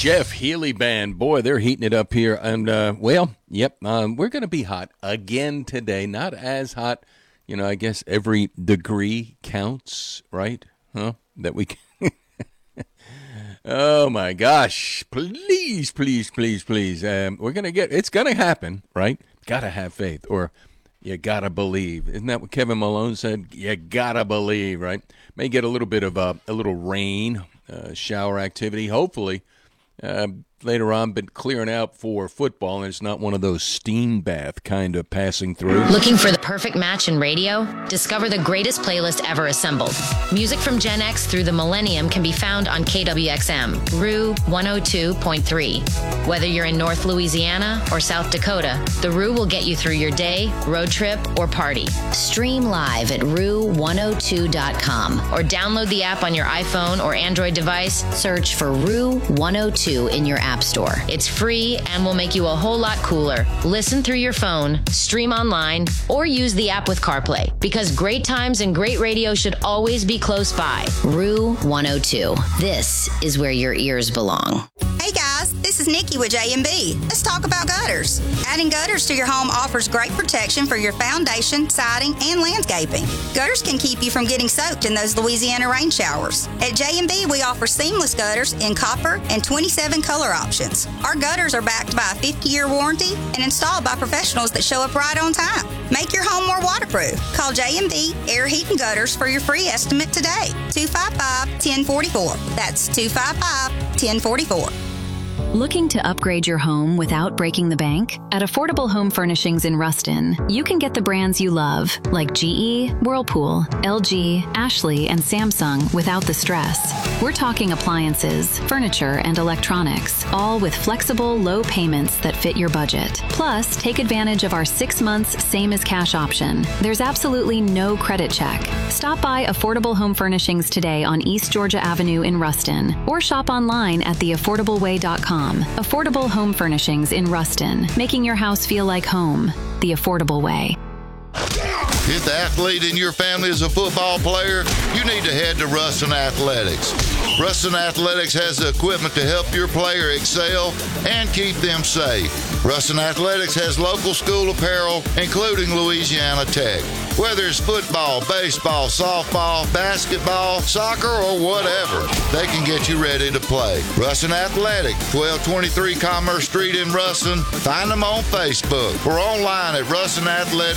Jeff Healey Band. Boy, they're heating it up here. And, we're going to be hot again today. Not as hot. You know, I guess every degree counts, right? Huh? That we can. Oh, my gosh. Please, please, please, please. We're going to it's going to happen, right? Got to have faith, or you got to believe. Isn't that what Kevin Malone said? You got to believe, right? May get a little bit of a little rain, shower activity, hopefully. Later on, been clearing out for football, and it's not one of those steam bath kind of passing through. Looking for the perfect match in radio? Discover the greatest playlist ever assembled. Music from Gen X through the millennium can be found on KWXM, Rue 102.3. Whether you're in North Louisiana or South Dakota, the Rue will get you through your day, road trip, or party. Stream live at Rue102.com or download the app on your iPhone or Android device. Search for Rue 102 in your app store. It's free and will make you a whole lot cooler. Listen through your phone, stream online, or use the app with CarPlay, because great times and great radio should always be close by. Rue 102. This is where your ears belong. Hey guys, this is Nikki with J&B. Let's talk about gutters. Adding gutters to your home offers great protection for your foundation, siding, and landscaping. Gutters can keep you from getting soaked in those Louisiana rain showers. At J&B, we offer seamless gutters in copper and 27 color options. Our gutters are backed by a 50-year warranty and installed by professionals that show up right on time. Make your home more waterproof. Call J&B Air, Heat, and Gutters for your free estimate today. 255-1044. That's 255-1044. Looking to upgrade your home without breaking the bank? At Affordable Home Furnishings in Ruston, you can get the brands you love, like GE, Whirlpool, LG, Ashley, and Samsung without the stress. We're talking appliances, furniture, and electronics, all with flexible, low payments that fit your budget. Plus, take advantage of our 6 months same-as-cash option. There's absolutely no credit check. Stop by Affordable Home Furnishings today on East Georgia Avenue in Ruston, or shop online at theaffordableway.com. Affordable Home Furnishings in Ruston, making your house feel like home. The affordable way. If the athlete in your family is a football player, you need to head to Ruston Athletics. Ruston Athletics has the equipment to help your player excel and keep them safe. Ruston Athletics has local school apparel, including Louisiana Tech. Whether it's football, baseball, softball, basketball, soccer, or whatever, they can get you ready to play. Ruston Athletic, 1223 Commerce Street in Ruston. Find them on Facebook or online at rustonathletic.com.